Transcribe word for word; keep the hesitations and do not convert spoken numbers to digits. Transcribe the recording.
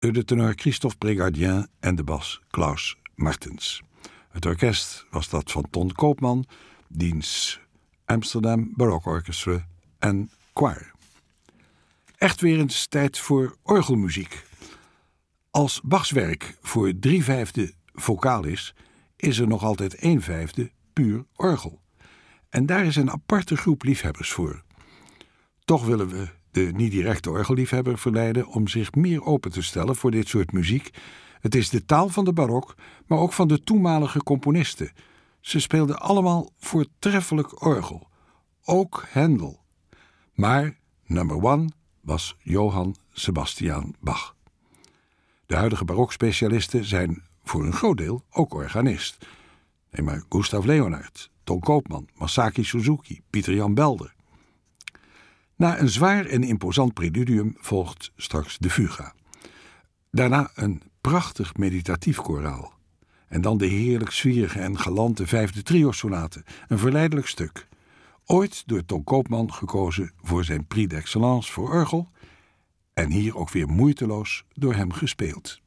de tenor Christophe Brégardien en de bas Klaus Martens. Het orkest was dat van Ton Koopman, diens Amsterdam Baroque Orchestra en Choir. Echt weer eens tijd voor orgelmuziek. Als Bachs werk voor drie vijfde vocaal is, is er nog altijd één vijfde puur orgel. En daar is een aparte groep liefhebbers voor. Toch willen we de niet-directe orgelliefhebber verleiden om zich meer open te stellen voor dit soort muziek. Het is de taal van de barok, maar ook van de toenmalige componisten. Ze speelden allemaal voortreffelijk orgel. Ook Händel. Maar number one was Johann Sebastian Bach. De huidige barokspecialisten zijn voor een groot deel ook organist. Neem maar Gustav Leonhard, Ton Koopman, Masaki Suzuki, Pieter Jan Belder. Na een zwaar en imposant preludium volgt straks de fuga. Daarna een prachtig meditatief koraal. En dan de heerlijk zwierige en galante vijfde trio-sonate, een verleidelijk stuk. Ooit door Ton Koopman gekozen voor zijn prix d'excellence voor orgel en hier ook weer moeiteloos door hem gespeeld.